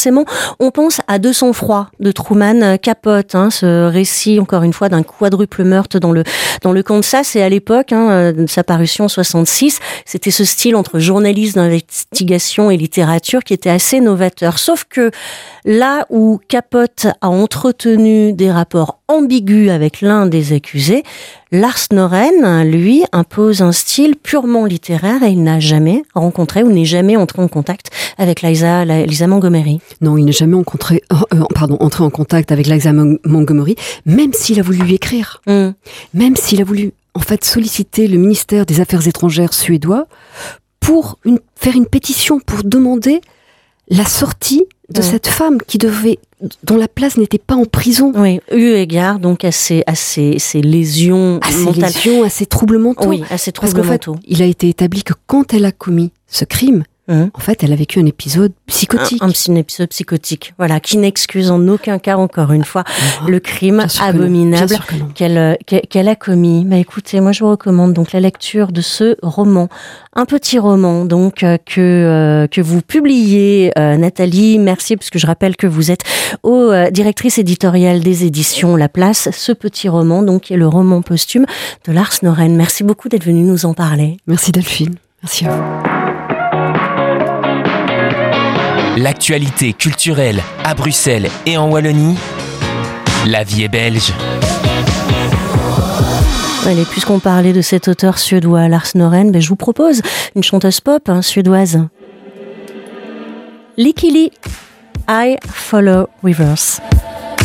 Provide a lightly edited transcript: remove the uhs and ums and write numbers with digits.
forcément, on pense à De sang-froid de Truman Capote, ce récit, encore une fois, d'un quadruple meurtre dans le Kansas. Et à l'époque, de sa parution en 66, c'était ce style entre journalisme d'investigation et littérature qui était assez novateur. Sauf que là où Capote a entretenu des rapports ambigus avec l'un des accusés, Lars Noren, lui, impose un style purement littéraire et il n'a jamais rencontré ou n'est jamais entré en contact avec Liza Montgomery. Non, il n'est jamais entré en contact avec Liza Montgomery, même s'il a voulu lui écrire. Même s'il a voulu, en fait, solliciter le ministère des Affaires étrangères suédois pour faire une pétition pour demander la sortie de cette femme dont la place n'était pas en prison. Oui, eu égard donc à ses lésions mentales. À ses troubles mentaux. Oui, à ses troubles mentaux. Fait, il a été établi que quand elle a commis ce crime, en fait, elle a vécu un épisode psychotique. Un épisode psychotique, voilà, qui n'excuse en aucun cas, encore une fois, le crime abominable qu'elle a commis. Écoutez, moi je vous recommande donc la lecture de ce roman, un petit roman donc que vous publiez, Nathalie Mercier, puisque je rappelle que vous êtes directrice éditoriale des éditions La Place. Ce petit roman donc qui est le roman posthume de Lars Noren. Merci beaucoup d'être venue nous en parler. Merci Delphine, merci à vous. L'actualité culturelle à Bruxelles et en Wallonie, la vie est belge. Allez, puisqu'on parlait de cet auteur suédois, Lars Noren, je vous propose une chanteuse pop suédoise. Lykke Li, I Follow Rivers.